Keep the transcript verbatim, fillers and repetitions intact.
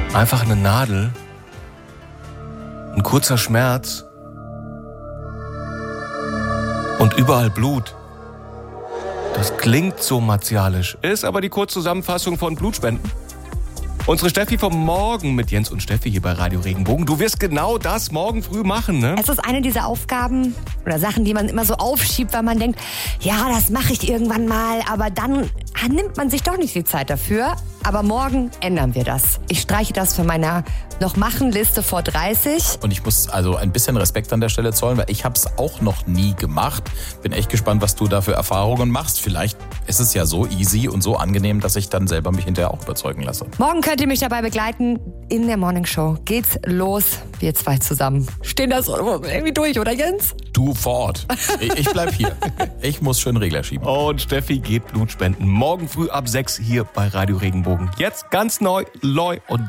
Einfach eine Nadel, ein kurzer Schmerz und überall Blut. Das klingt so martialisch, ist aber die Kurzzusammenfassung von Blutspenden. Unsere Steffi vom Morgen mit Jens und Steffi hier bei Radio Regenbogen. Du wirst genau das morgen früh machen, ne? Es ist eine dieser Aufgaben oder Sachen, die man immer so aufschiebt, weil man denkt, ja, das mache ich irgendwann mal. Aber dann nimmt man sich doch nicht die Zeit dafür. Aber morgen ändern wir das. Ich streiche das von meiner Noch-Machen-Liste vor dreißig. Und ich muss also ein bisschen Respekt an der Stelle zollen, weil ich habe es auch noch nie gemacht. Bin echt gespannt, was du da für Erfahrungen machst. Vielleicht ist es ja so easy und so angenehm, dass ich dann selber mich hinterher auch überzeugen lasse. Morgen könnt ihr mich dabei begleiten. In der Morning Show geht's los. Wir zwei zusammen stehen das irgendwie durch, oder Jens? Du vor Ort. Ich, ich bleib hier. Ich muss schön Regler schieben. Und Steffi geht Blutspenden. Morgen früh ab sechs hier bei Radio Regenbogen. Jetzt ganz neu, Loi und